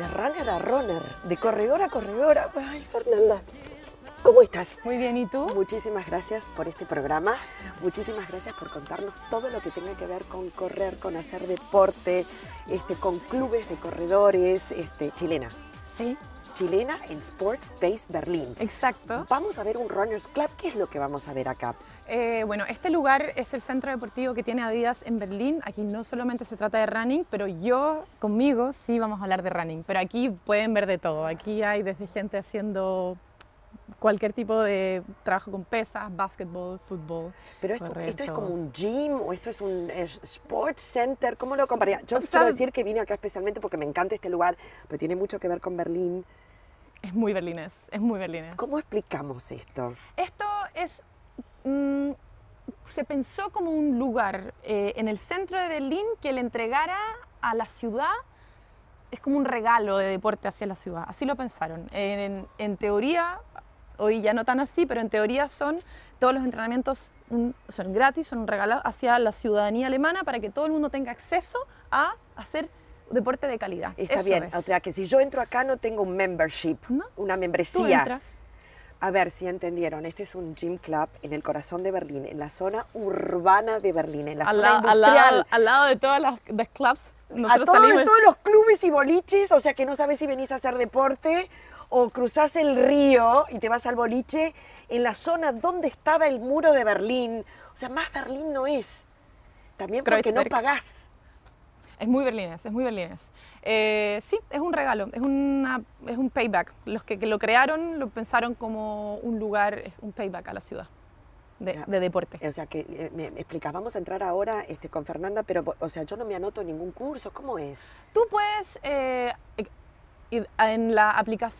de runner a runner, de corredor a corredora. Ay, Fernanda, ¿cómo estás? Muy bien, ¿y tú? Muchísimas gracias por este programa, muchísimas gracias por contarnos todo lo que tenga que ver con correr, con hacer deporte, con clubes de corredores, chilena. Sí. Chilena en Sports Base Berlín. Exacto. Vamos a ver un Runners Club. ¿Qué es lo que vamos a ver acá? Bueno, este lugar es el centro deportivo que tiene Adidas en Berlín. Aquí no solamente se trata de running, pero conmigo sí vamos a hablar de running. Pero aquí pueden ver de todo. Aquí hay desde gente haciendo cualquier tipo de trabajo con pesas, básquetbol, fútbol. Pero esto es como un gym o esto es un sports center. ¿Cómo lo compararía? Yo O sea, quiero decir que vine acá especialmente porque me encanta este lugar, pero tiene mucho que ver con Berlín. Es muy berlinés, es muy berlinés. ¿Cómo explicamos esto? Esto es... se pensó como un lugar en el centro de Berlín que le entregara a la ciudad, es como un regalo de deporte hacia la ciudad, así lo pensaron. En teoría, hoy ya no tan así, pero en teoría todos los entrenamientos son gratis, son un regalo hacia la ciudadanía alemana para que todo el mundo tenga acceso a hacer deporte de calidad. Está Eso bien, es. o sea que si yo entro acá no tengo un membership, ¿No? una Tú membresía. entras. A ver si entendieron, este es un gym club en el corazón de Berlín, en la zona urbana de Berlín, en la zona industrial. Al lado de todas las clubs. A todos los clubes y boliches, o sea que no sabes si venís a hacer deporte o cruzás el río y te vas al boliche, en la zona donde estaba el muro de Berlín. O sea, más Berlín no es. También porque no pagás. Es muy berlinés, es muy berlinés. Sí, es un regalo, es un payback. Los que lo crearon lo pensaron como un lugar, un payback a la ciudad de deporte. O sea, que me explicas, vamos a entrar ahora con Fernanda, pero o sea, yo no me anoto en ningún curso, ¿cómo es? Tú puedes, en la aplicación